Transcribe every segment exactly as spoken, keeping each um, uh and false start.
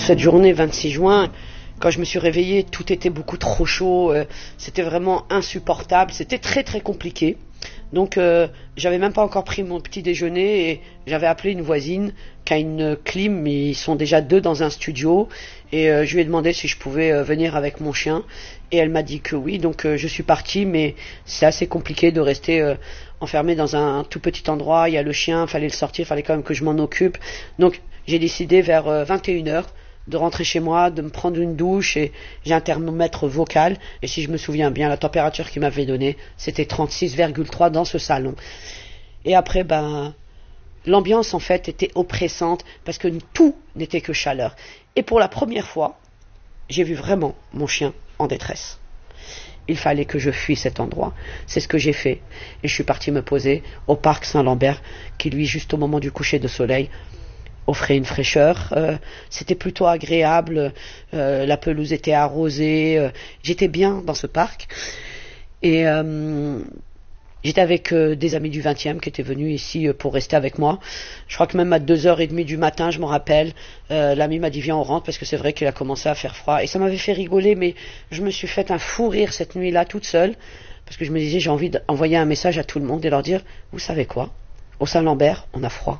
Cette journée vingt-six juin, quand je me suis réveillée, tout était beaucoup trop chaud, euh, c'était vraiment insupportable, c'était très très compliqué. Donc euh, j'avais même pas encore pris mon petit déjeuner et j'avais appelé une voisine qui a une clim, mais ils sont déjà deux dans un studio et euh, je lui ai demandé si je pouvais euh, venir avec mon chien et elle m'a dit que oui, donc euh, je suis partie, mais c'est assez compliqué de rester euh, enfermé dans un, un tout petit endroit, il y a le chien, il fallait le sortir, il fallait quand même que je m'en occupe, donc j'ai décidé vers euh, vingt et une heures de rentrer chez moi, de me prendre une douche et j'ai un thermomètre vocal et si je me souviens bien, la température qu'il m'avait donnée, c'était trente-six virgule trois dans ce salon. Et après, ben, l'ambiance en fait était oppressante parce que tout n'était que chaleur. Et pour la première fois, j'ai vu vraiment mon chien en détresse. Il fallait que je fuis cet endroit. C'est ce que j'ai fait. Et je suis parti me poser au parc Saint-Lambert qui, lui, juste au moment du coucher de soleil, offrait une fraîcheur, euh, c'était plutôt agréable, euh, la pelouse était arrosée, euh, j'étais bien dans ce parc et euh, j'étais avec euh, des amis du vingtième qui étaient venus ici euh, pour rester avec moi. Je crois que même à deux heures trente du matin, je m'en rappelle, euh, l'ami m'a dit viens on rentre parce que c'est vrai qu'il a commencé à faire froid et ça m'avait fait rigoler, mais je me suis fait un fou rire cette nuit-là toute seule parce que je me disais j'ai envie d'envoyer un message à tout le monde et leur dire vous savez quoi, au Saint-Lambert on a froid.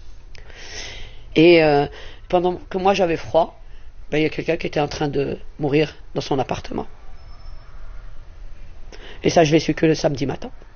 Et euh, pendant que moi j'avais froid, ben, il y a quelqu'un qui était en train de mourir dans son appartement. Et ça, je l'ai su que le samedi matin.